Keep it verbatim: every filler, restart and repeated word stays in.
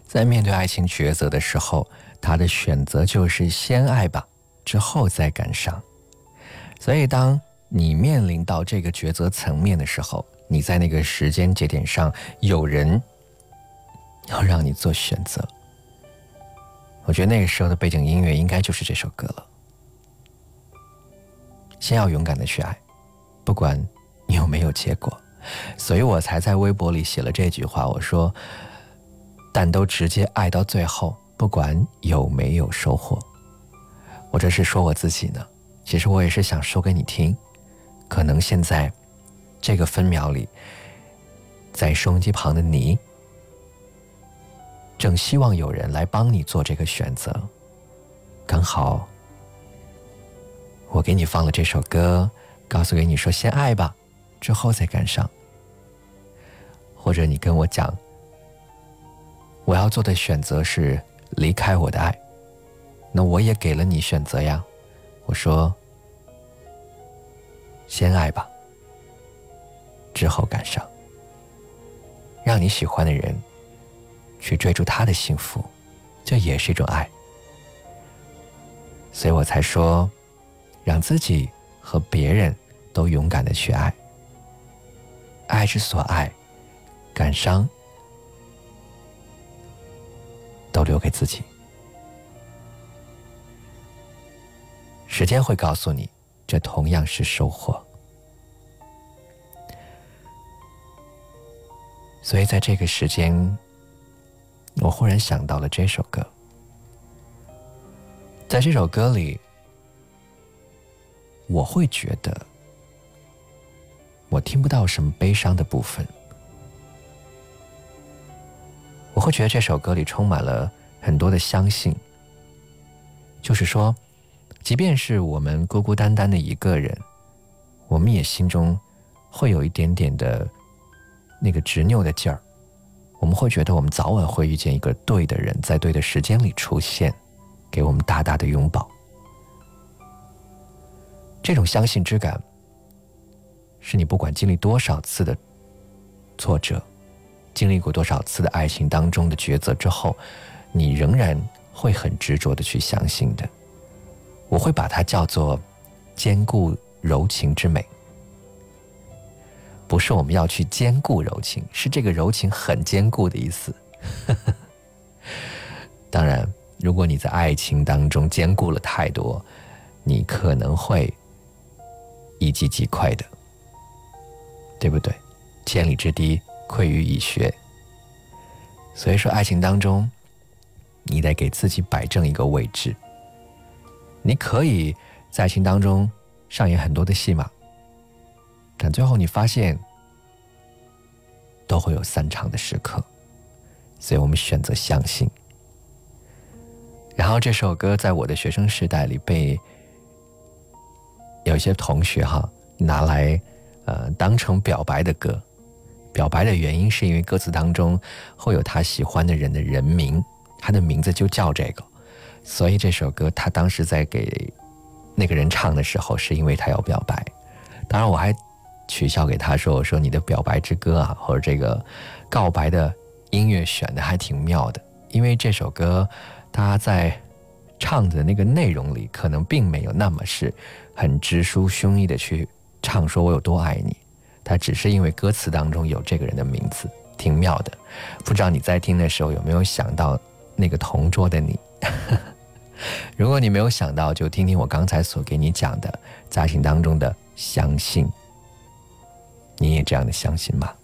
在面对爱情抉择的时候，他的选择就是先爱吧，之后再感伤。所以当你面临到这个抉择层面的时候，你在那个时间节点上有人要让你做选择，我觉得那个时候的背景音乐应该就是这首歌了。先要勇敢的去爱，不管你有没有结果。所以我才在微博里写了这句话，我说但都直接爱到最后，不管有没有收获。我这是说我自己呢，其实我也是想说给你听，可能现在这个分秒里，在收音机旁的你正希望有人来帮你做这个选择，刚好我给你放了这首歌，告诉给你说先爱吧，之后再感伤。或者你跟我讲，我要做的选择是离开我的爱，那我也给了你选择呀。我说先爱吧，之后感伤，让你喜欢的人去追逐他的幸福，这也是一种爱。所以我才说让自己和别人都勇敢的去爱，爱之所爱，感伤都留给自己。时间会告诉你，这同样是收获。所以在这个时间，我忽然想到了这首歌。在这首歌里，我会觉得我听不到什么悲伤的部分，我会觉得这首歌里充满了很多的相信，就是说即便是我们孤孤单单的一个人，我们也心中会有一点点的那个执拗的劲儿，我们会觉得我们早晚会遇见一个对的人，在对的时间里出现，给我们大大的拥抱。这种相信之感，是你不管经历多少次的挫折，经历过多少次的爱情当中的抉择之后，你仍然会很执着的去相信的。我会把它叫做坚固柔情之美。不是我们要去坚固柔情，是这个柔情很坚固的意思。当然，如果你在爱情当中坚固了太多，你可能会一击即溃的，对不对？千里之堤，溃于蚁穴。所以说爱情当中，你得给自己摆正一个位置。你可以在爱情当中上演很多的戏码，但最后你发现都会有散场的时刻，所以我们选择相信。然后这首歌在我的学生时代里被有一些同学哈拿来呃当成表白的歌。表白的原因是因为歌词当中会有他喜欢的人的人名，他的名字就叫这个，所以这首歌他当时在给那个人唱的时候，是因为他要表白。当然我还取笑给他说，我说你的表白之歌啊，或者这个告白的音乐选的还挺妙的，因为这首歌他在唱的那个内容里可能并没有那么是很直抒胸臆的去唱说我有多爱你，他只是因为歌词当中有这个人的名字，挺妙的。不知道你在听的时候有没有想到那个同桌的你。如果你没有想到，就听听我刚才所给你讲的在爱情当中的相信。你也这样的相信吗？